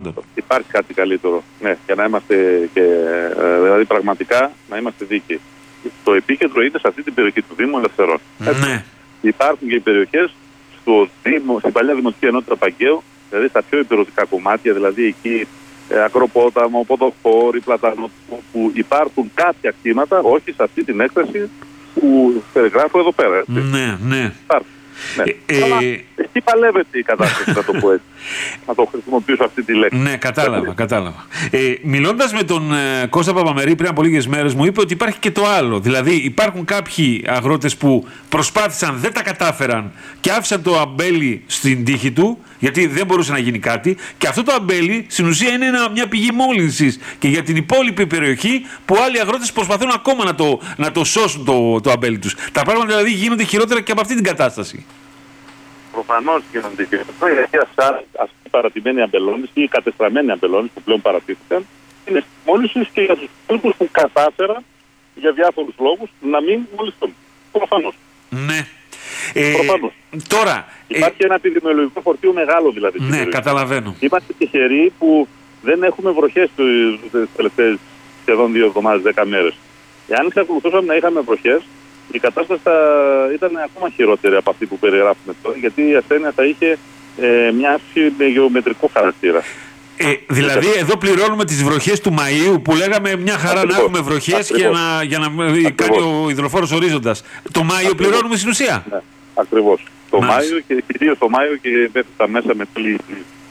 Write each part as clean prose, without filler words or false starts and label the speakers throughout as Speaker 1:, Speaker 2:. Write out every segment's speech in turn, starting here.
Speaker 1: πάντων.
Speaker 2: Υπάρχει κάτι καλύτερο. Ναι, για να είμαστε και, δηλαδή πραγματικά να είμαστε δίκαιοι. Το επίκεντρο είναι σε αυτή την περιοχή του Δήμου Ελευθερών.
Speaker 1: Ναι.
Speaker 2: Υπάρχουν και περιοχές στην παλιά Δημοτική Ενότητα Παγκαίου, δηλαδή στα πιο υπηρετικά κομμάτια, δηλαδή εκεί Ακροπόταμο, Ποδοφόρη, Πλατανό, που υπάρχουν κάποια κτήματα, όχι σε αυτή την έκταση που περιγράφω εδώ πέρα. Έτσι.
Speaker 1: Ναι, ναι.
Speaker 2: Υπάρχουν. Ναι. Αλλά εκεί παλεύεται η κατάσταση, να το πω έτσι. Να το χρησιμοποιήσω αυτή τη λέξη.
Speaker 1: Ναι, κατάλαβα. Μιλώντας με τον Κώστα Παπαμερή πριν από λίγες μέρες, μου είπε ότι υπάρχει και το άλλο. Δηλαδή, υπάρχουν κάποιοι αγρότες που προσπάθησαν, δεν τα κατάφεραν και άφησαν το αμπέλι στην τύχη του, γιατί δεν μπορούσε να γίνει κάτι. Και αυτό το αμπέλι στην ουσία είναι μια πηγή μόλυνσης και για την υπόλοιπη περιοχή που άλλοι αγρότες προσπαθούν ακόμα να το σώσουν το αμπέλι τους. Τα πράγματα δηλαδή γίνονται χειρότερα και από αυτή την κατάσταση.
Speaker 2: Προφανώς γίνονται χειρότερα, γιατί αυτοί οι παρατημένοι αμπελώνες ή οι κατεστραμμένοι αμπελώνες που πλέον παρατήθηκαν είναι μόλυνσης και για τους υπόλοιπους που κατάφεραν για διάφορους λόγους να μην μολυστούν. Προφανώς.
Speaker 1: Ναι.
Speaker 2: Τώρα, υπάρχει ένα επιδημιολογικό φορτίο μεγάλο δηλαδή.
Speaker 1: Ναι, καταλαβαίνω.
Speaker 2: Είμαστε τυχεροί που δεν έχουμε βροχές τις τελευταίες σχεδόν 2 εβδομάδες, 10 μέρες. Εάν εξακολουθούσαμε να είχαμε βροχές, η κατάσταση θα ήταν ακόμα χειρότερη από αυτή που περιγράφουμε τώρα, γιατί η ασθένεια θα είχε μια αύξηση με γεωμετρικό χαρακτήρα.
Speaker 1: Δηλαδή εδώ πληρώνουμε τις βροχές του Μαΐου που λέγαμε μια χαρά να έχουμε βροχές και για να κάνει ο υδροφόρος ορίζοντας. Το Μάιο πληρώνουμε στην ουσία.
Speaker 2: Ναι, ακριβώς. Το Μάιο και κυρίως το Μάιο και μέχρι τα μέσα με πλήρη.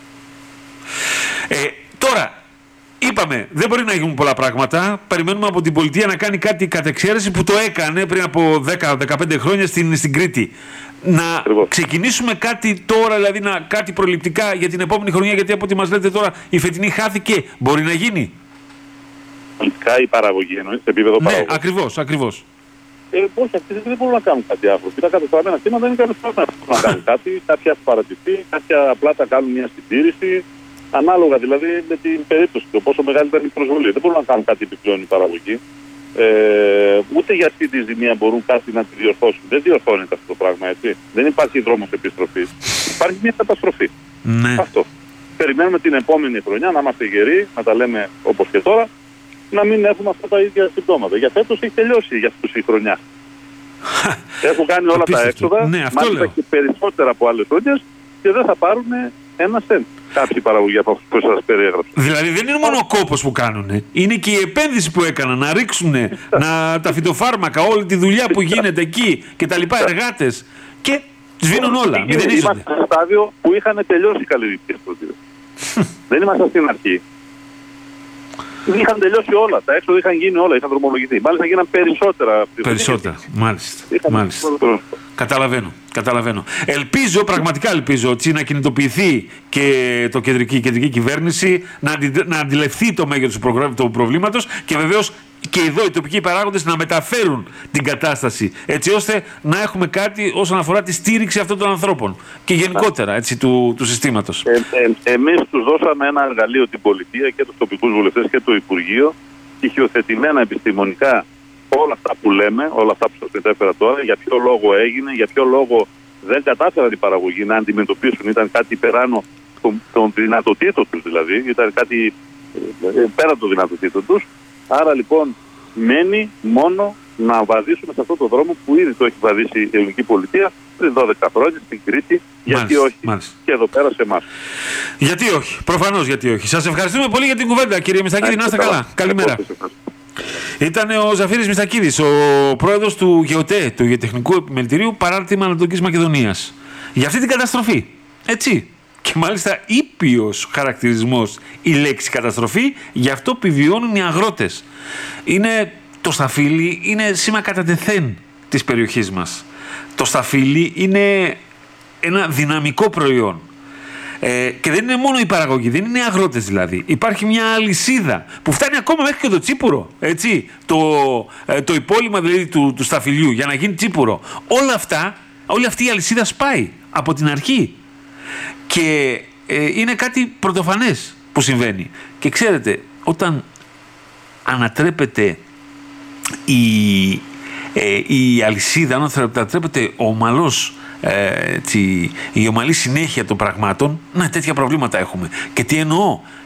Speaker 1: Τώρα, είπαμε, δεν μπορεί να γίνουν πολλά πράγματα. Περιμένουμε από την πολιτεία να κάνει κάτι κατ' εξαίρεση που το έκανε πριν από 10-15 χρόνια στην Κρήτη. Να ξεκινήσουμε κάτι τώρα, δηλαδή κάτι προληπτικά για την επόμενη χρονιά, γιατί από ό,τι μας λέτε τώρα η φετινή χάθηκε. Μπορεί να γίνει.
Speaker 2: Προληπτικά η παραγωγή εννοείς, σε επίπεδο παραγωγή.
Speaker 1: Ακριβώς.
Speaker 2: Όχι, αυτοί δεν μπορούν να κάνουν κάτι άλλο. Τα κατεστραμμένα θύματα δεν είναι κατεστραμμένα να κάνουν κάτι. Κάποια έχουν παρατηθεί, κάποια απλά τα κάνουν μια συντήρηση. Ανάλογα δηλαδή με την περίπτωση του, πόσο μεγάλη ήταν η προσβολή. Δεν μπορούν να κάνουν κάτι επιπλέον η παραγωγή. Ούτε για αυτή τη ζημία μπορούν κάτι να τη διορθώσουν. Δεν διορθώνεται αυτό το πράγμα, έτσι. Δεν υπάρχει δρόμος επιστροφής. Υπάρχει μια καταστροφή.
Speaker 1: Ναι.
Speaker 2: Αυτό. Περιμένουμε την επόμενη χρονιά να είμαστε γεροί, να τα λέμε όπως και τώρα, να μην έχουμε αυτά τα ίδια συμπτώματα. Για φέτος έχει τελειώσει για αυτούς η χρονιά. Έχουν κάνει όλα τα έξοδα, μάλιστα και περισσότερα από άλλες χρονιές και δεν θα πάρουν ένα σέντ. Κάποιοι παραγωγοί από αυτούς που σας περιέγραψα.
Speaker 1: Δηλαδή δεν είναι μόνο ο κόπος που κάνουν, είναι και η επένδυση που έκαναν να ρίξουν τα φυτοφάρμακα, όλη τη δουλειά που γίνεται εκεί και τα λοιπά, εργάτες, και σβήνουν όλα, μηδενίζονται.
Speaker 2: Είμαστε σε ένα στάδιο που είχαν τελειώσει οι καλλιεργητικές φροντίδες. Δεν είμαστε στην αρχή. Είχαν τελειώσει όλα, τα έξοδα είχαν γίνει όλα, είχαν δρομολογηθεί. Μάλιστα γίναν περισσότερα.
Speaker 1: Περισσότερα, μάλιστα. Καταλαβαίνω. Πραγματικά ελπίζω ότι να κινητοποιηθεί και η κεντρική κυβέρνηση, να αντιληφθεί το μέγεθος του προβλήματος και βεβαίως και εδώ οι τοπικοί παράγοντες να μεταφέρουν την κατάσταση, έτσι ώστε να έχουμε κάτι όσον αφορά τη στήριξη αυτών των ανθρώπων και γενικότερα έτσι, του συστήματος.
Speaker 2: Εμείς τους δώσαμε ένα εργαλείο, την πολιτεία και τους τοπικούς βουλευτές και το Υπουργείο, στοιχειοθετημένα επιστημονικά όλα αυτά που λέμε, όλα αυτά που σας μετέφερα τώρα, για ποιο λόγο έγινε, για ποιο λόγο δεν κατάφεραν οι παραγωγοί να αντιμετωπίσουν, ήταν κάτι υπεράνω των δυνατοτήτων τους δηλαδή, ήταν κάτι πέραν των δυνατοτήτων τους. Άρα λοιπόν μένει μόνο να βαδίσουμε σε αυτό το δρόμο που ήδη το έχει βαδίσει η ελληνική πολιτεία πριν 12 χρόνια στην Κρήτη. Γιατί όχι και εδώ πέρα σε εμάς.
Speaker 1: Γιατί όχι, προφανώς γιατί όχι. Σας ευχαριστούμε πολύ για την κουβέντα, κύριε Μιστακίδη, να είστε καλά. Καλημέρα. Ήταν ο Ζαφύρης Μιστακίδης, ο πρόεδρος του ΓΕΟΤΕ, του Γεωτεχνικού Επιμελητηρίου Παράρτημα Ανατολικής Μακεδονίας. Για αυτή την καταστροφή. Έτσι. Και μάλιστα ήπιος χαρακτηρισμός η λέξη καταστροφή για αυτό που βιώνουν οι αγρότες. Το σταφύλι είναι σήμα κατά τεθέν της περιοχής μας. Το σταφύλι είναι ένα δυναμικό προϊόν. Και δεν είναι μόνο η παραγωγή, δεν είναι οι αγρότες δηλαδή. Υπάρχει μια αλυσίδα που φτάνει ακόμα μέχρι και το τσίπουρο. Έτσι, το υπόλοιμα δηλαδή του σταφυλιού για να γίνει τσίπουρο. Όλη αυτή η αλυσίδα σπάει από την αρχή. Και είναι κάτι πρωτοφανές που συμβαίνει. Και ξέρετε, όταν ανατρέπεται η αλυσίδα, όταν ανατρέπεται η ομαλή συνέχεια των πραγμάτων, τέτοια προβλήματα έχουμε. Και τι εννοώ?